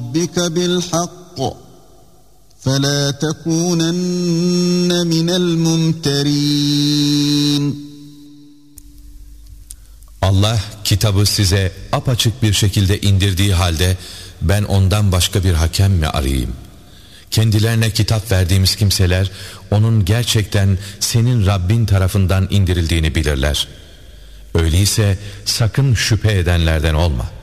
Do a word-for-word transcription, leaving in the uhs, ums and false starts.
رَبِّكَ بِالْحَقِّ فَلَا تَكُونَنَّ مِنَ الْمُمْتَرِينَ. Allah kitabı size apaçık bir şekilde indirdiği halde ben ondan başka bir hakem mi arayayım? Kendilerine kitap verdiğimiz kimseler onun gerçekten senin Rabbin tarafından indirildiğini bilirler. Öyleyse sakın şüphe edenlerden olma.